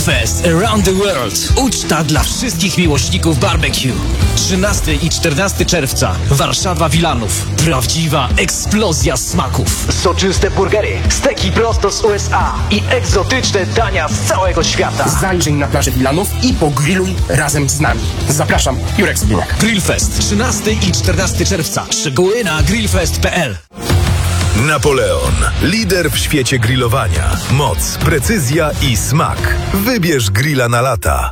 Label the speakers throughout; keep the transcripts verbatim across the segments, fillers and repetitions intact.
Speaker 1: Grillfest Around the World. Uczta dla wszystkich miłośników barbecue. trzynastego i czternastego czerwca. Warszawa Wilanów. Prawdziwa eksplozja smaków.
Speaker 2: Soczyste burgery, steki prosto z U S A i egzotyczne dania z całego świata.
Speaker 3: Zajrzyj na plażę Wilanów i pogrilluj razem z nami. Zapraszam, Jurek Zbiniak.
Speaker 1: Grillfest trzynastego i czternastego czerwca. Szczegóły na grillfest kropka p l.
Speaker 4: Napoleon. Lider w świecie grillowania. Moc, precyzja i smak. Wybierz grilla na lata.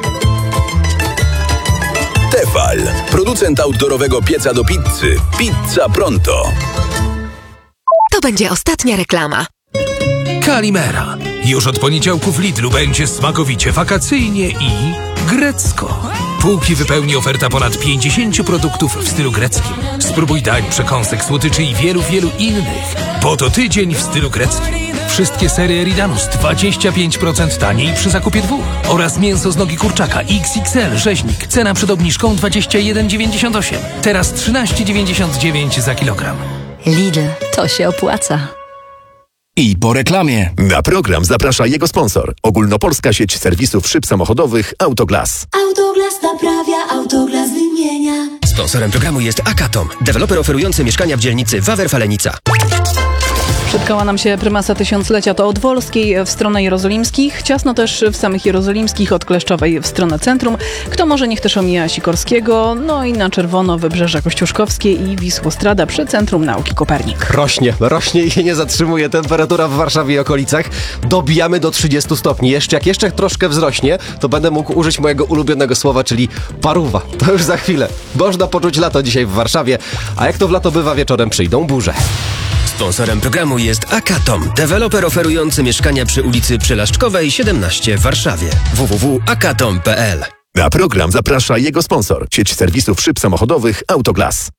Speaker 4: Tefal. Producent outdoorowego pieca do pizzy. Pizza Pronto.
Speaker 5: To będzie ostatnia reklama.
Speaker 6: Kalimera. Już od poniedziałku w Lidlu będzie smakowicie wakacyjnie i grecko. Półki wypełni oferta ponad pięćdziesięciu produktów w stylu greckim. Spróbuj dań, przekąsek, słodyczy i wielu, wielu innych. Bo to tydzień w stylu greckim. Wszystkie serie Eridanus dwadzieścia pięć procent taniej przy zakupie dwóch. Oraz mięso z nogi kurczaka X X L rzeźnik. Cena przed obniżką dwadzieścia jeden dziewięćdziesiąt osiem. Teraz trzynaście dziewięćdziesiąt dziewięć za kilogram.
Speaker 5: Lidl, to się opłaca.
Speaker 7: I po reklamie.
Speaker 4: Na program zaprasza jego sponsor. Ogólnopolska sieć serwisów szyb samochodowych Autoglas.
Speaker 8: Autoglas naprawia, Autoglas wymienia.
Speaker 9: Sponsorem programu jest Akatom, deweloper oferujący mieszkania w dzielnicy Wawer-Falenica.
Speaker 10: Przytkała nam się prymasa tysiąclecia to od Wolskiej w stronę Jerozolimskich, ciasno też w samych Jerozolimskich od Kleszczowej w stronę centrum. Kto może, niech też omija Sikorskiego, no i na czerwono Wybrzeże Kościuszkowskie i Wisłostrada przy Centrum Nauki Kopernik.
Speaker 11: Rośnie, rośnie i się nie zatrzymuje temperatura w Warszawie i okolicach. Dobijamy do trzydziestu stopni. Jeszcze, jak jeszcze troszkę wzrośnie, to będę mógł użyć mojego ulubionego słowa, czyli paruwa. To już za chwilę. Można poczuć lato dzisiaj w Warszawie, a jak to w lato bywa, wieczorem przyjdą burze.
Speaker 9: Sponsorem programu jest Akatom, deweloper oferujący mieszkania przy ulicy Przelaszczkowej siedemnaście w Warszawie. w w w kropka akatom kropka p l.
Speaker 4: Na program zaprasza jego sponsor. Sieć serwisów szyb samochodowych Autoglas.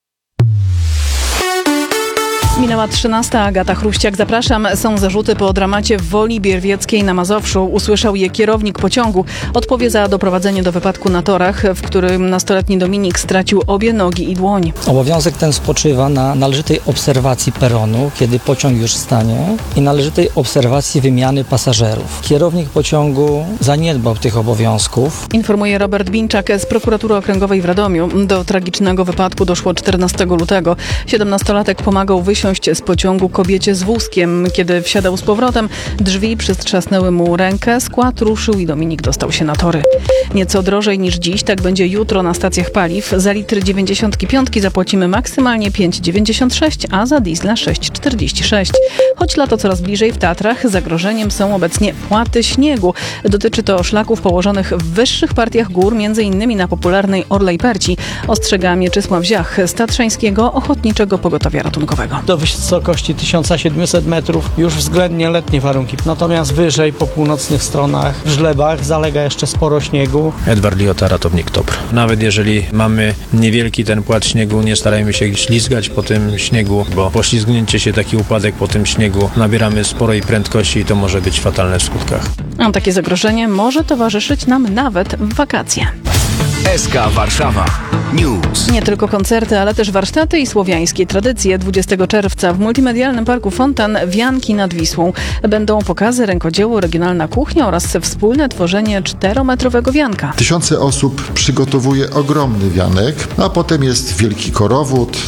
Speaker 10: Minęła trzynasta. Agata Chruściak, zapraszam. Są zarzuty po dramacie w Woli Bierwieckiej na Mazowszu. Usłyszał je kierownik pociągu. Odpowie za doprowadzenie do wypadku na torach, w którym nastoletni Dominik stracił obie nogi i dłoń.
Speaker 12: Obowiązek ten spoczywa na należytej obserwacji peronu, kiedy pociąg już stanie, i należytej obserwacji wymiany pasażerów. Kierownik pociągu zaniedbał tych obowiązków.
Speaker 10: Informuje Robert Binczak z Prokuratury Okręgowej w Radomiu. Do tragicznego wypadku doszło czternastego lutego. siedemnastolatek pomagał wysiąść z pociągu kobiecie z wózkiem. Kiedy wsiadał z powrotem, drzwi przytrzasnęły mu rękę, skład ruszył i Dominik dostał się na tory. Nieco drożej niż dziś, tak będzie jutro na stacjach paliw. Za litr dziewięćdziesiątki piątki zapłacimy maksymalnie pięć dziewięćdziesiąt sześć, a za diesla sześć czterdzieści sześć. Choć lato coraz bliżej, w Tatrach zagrożeniem są obecnie płaty śniegu. Dotyczy to szlaków położonych w wyższych partiach gór, między innymi na popularnej Orlej Perci. Ostrzega Mieczysław Ziach z Tatrzańskiego Ochotniczego Pogotowia Ratunkowego.
Speaker 12: Do wysokości tysiąc siedemset metrów już względnie letnie warunki. Natomiast wyżej po północnych stronach, w Żlebach, zalega jeszcze sporo śniegu.
Speaker 13: Edward Liota, ratownik T O P R. Nawet jeżeli mamy niewielki ten płat śniegu, nie starajmy się ślizgać po tym śniegu, bo poślizgnięcie się, taki upadek po tym śniegu, nabieramy sporej prędkości i to może być fatalne w skutkach.
Speaker 10: A takie zagrożenie może towarzyszyć nam nawet w wakacje.
Speaker 1: S K Warszawa News.
Speaker 10: Nie tylko koncerty, ale też warsztaty i słowiańskie tradycje. dwudziestego czerwca w Multimedialnym Parku Fontan wianki nad Wisłą. Będą pokazy, rękodzieło, regionalna kuchnia oraz wspólne tworzenie czterometrowego wianka.
Speaker 14: Tysiące osób przygotowuje ogromny wianek, a potem jest wielki korowód,